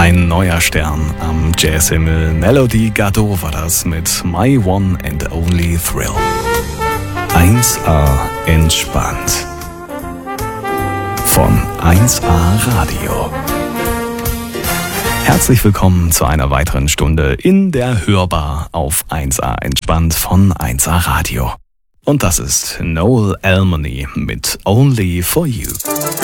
Ein neuer Stern am Jazzhimmel. Melody Gardot war das mit My One and Only Thrill. 1A entspannt. Von 1A Radio. Herzlich willkommen zu einer weiteren Stunde in der Hörbar auf 1A entspannt von 1A Radio. Und das ist Noel Almany mit Only for You.